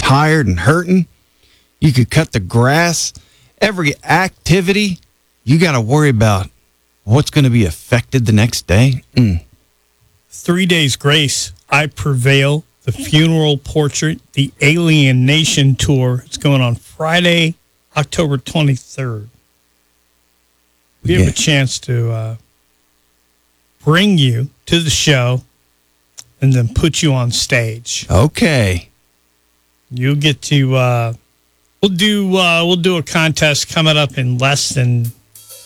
tired and hurting. You could cut the grass. Every activity, you got to worry about what's going to be affected the next day. 3 days grace, I Prevail, the funeral portrait, the Alien Nation tour. It's going on Friday, October 23rd. We have a chance to bring you to the show and then put you on stage. Okay. You'll get to we'll do a contest coming up in less than